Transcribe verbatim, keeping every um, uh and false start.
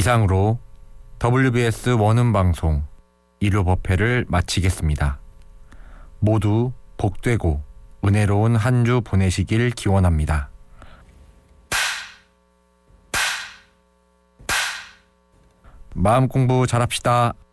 이상으로 더블유비에스 원음 방송 일 호 법회를 마치겠습니다. 모두 복되고 은혜로운 한 주 보내시길 기원합니다. 마음 공부 잘합시다.